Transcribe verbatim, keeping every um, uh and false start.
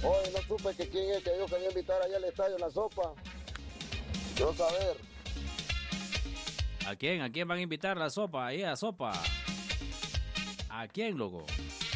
Hoy no supe que quién es que dijo que me iba a invitar allá al estadio en la sopa. Quiero saber. ¿A quién? ¿A quién van a invitar la sopa? Ahí a sopa. ¿A quién, loco?